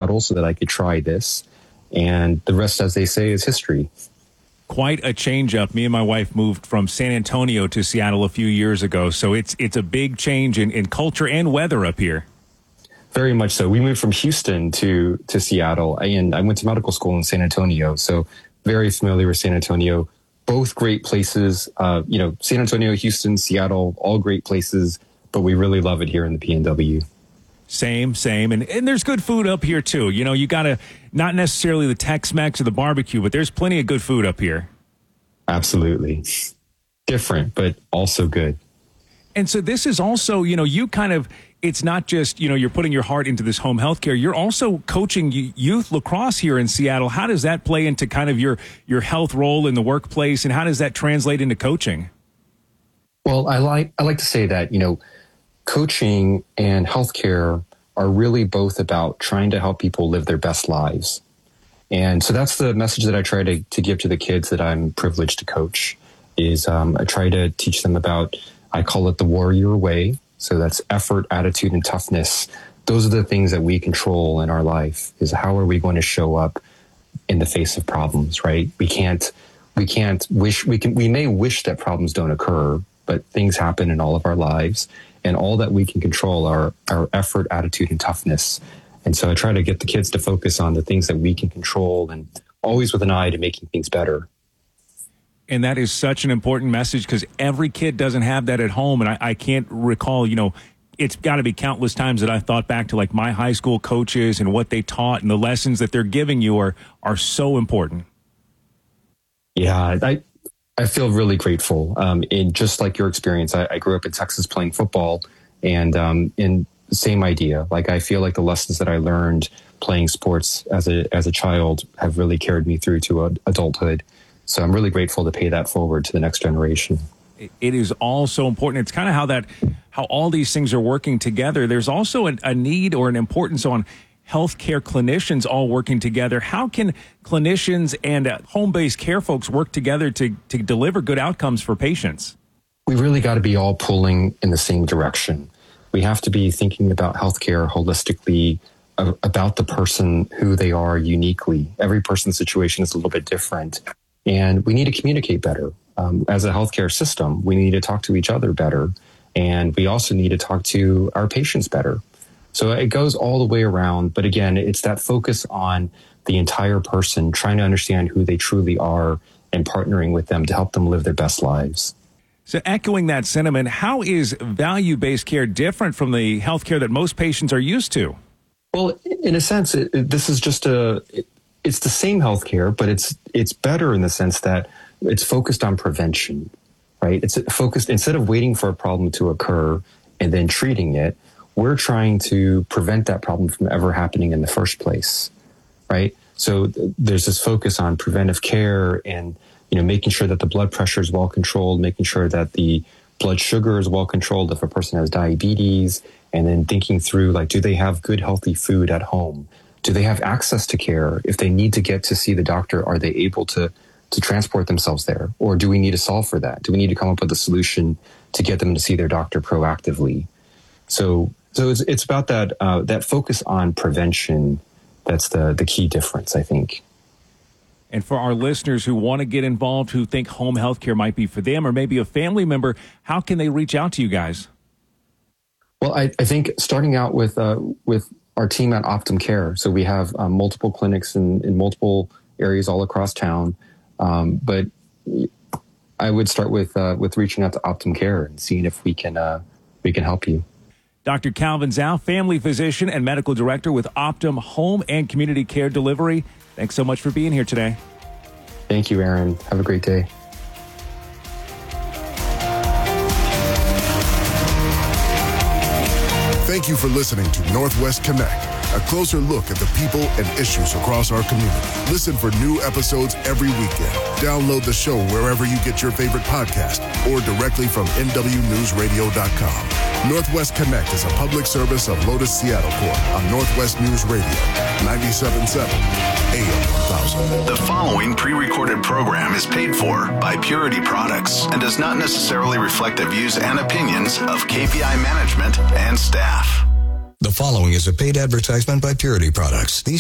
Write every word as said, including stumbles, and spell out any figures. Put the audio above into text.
Seattle so that I could try this. And the rest, as they say, is history. Quite a change up. Me and my wife moved from San Antonio to Seattle a few years ago. So it's it's a big change in, in culture and weather up here. Very much so. We moved from Houston to, to Seattle, and I went to medical school in San Antonio. So very familiar with San Antonio. Both great places. Uh, you know, San Antonio, Houston, Seattle, all great places, but we really love it here in the P N W. Same, same. And, and there's good food up here, too. You know, you got to, not necessarily the Tex-Mex or the barbecue, but there's plenty of good food up here. Absolutely. Different, but also good. And so this is also, you know, you kind of, it's not just, you know, you're putting your heart into this home health care. You're also coaching youth lacrosse here in Seattle. How does that play into kind of your, your health role in the workplace, and how does that translate into coaching? Well, I like, I like to say that, you know, coaching and healthcare are really both about trying to help people live their best lives. And so that's the message that I try to, to give to the kids that I'm privileged to coach is um, I try to teach them about, I call it the warrior way. So that's effort, attitude, and toughness. Those are the things that we control in our life, is how are we going to show up in the face of problems, right? We can't, we can't wish, we can, we may wish that problems don't occur, but things happen in all of our lives. And all that we can control are our effort, attitude, and toughness. And so I try to get the kids to focus on the things that we can control, and always with an eye to making things better. And that is such an important message, because every kid doesn't have that at home. And I, I can't recall, you know, it's got to be countless times that I've thought back to like my high school coaches and what they taught, and the lessons that they're giving you are, are so important. Yeah, I, I feel really grateful. Um, in just like your experience, I, I grew up in Texas playing football, and um, in the same idea. Like I feel like the lessons that I learned playing sports as a as a child have really carried me through to a, adulthood. So I'm really grateful to pay that forward to the next generation. It is all so important. It's kind of how that how all these things are working together. There's also a, a need or an importance on healthcare clinicians all working together. How can clinicians and uh, home-based care folks work together to, to deliver good outcomes for patients? We really got to be all pulling in the same direction. We have to be thinking about healthcare holistically, uh, about the person, who they are uniquely. Every person's situation is a little bit different, and we need to communicate better. Um, as a healthcare system, we need to talk to each other better, and we also need to talk to our patients better. So it goes all the way around. But again, it's that focus on the entire person, trying to understand who they truly are and partnering with them to help them live their best lives. So echoing that sentiment, how is value-based care different from the healthcare that most patients are used to? Well, in a sense, it, it, this is just a, it, it's the same healthcare, but it's, it's better in the sense that it's focused on prevention, right? It's focused, instead of waiting for a problem to occur and then treating it, we're trying to prevent that problem from ever happening in the first place, right? So th- there's this focus on preventive care and, you know, making sure that the blood pressure is well controlled, making sure that the blood sugar is well controlled if a person has diabetes, and then thinking through, like, do they have good, healthy food at home? Do they have access to care? If they need to get to see the doctor, are they able to, to transport themselves there? Or do we need to solve for that? Do we need to come up with a solution to get them to see their doctor proactively? So So it's it's about that uh, that focus on prevention. That's the the key difference, I think. And for our listeners who want to get involved, who think home health care might be for them, or maybe a family member, how can they reach out to you guys? Well, I, I think starting out with uh, with our team at Optum Care. So we have um, multiple clinics in, in multiple areas all across town. Um, but I would start with uh, with reaching out to Optum Care and seeing if we can uh, we can help you. Doctor Calvin Zhao, family physician and medical director with Optum Home and Community Care Delivery. Thanks so much for being here today. Thank you, Aaron. Have a great day. Thank you for listening to Northwest Connect, a closer look at the people and issues across our community. Listen for new episodes every weekend. Download the show wherever you get your favorite podcast or directly from N W news radio dot com. Northwest Connect is a public service of Lotus Seattle Corp on Northwest News Radio, ninety-seven point seven A M one thousand. The following pre-recorded program is paid for by Purity Products and does not necessarily reflect the views and opinions of K P I management and staff. The following is a paid advertisement by Purity Products. These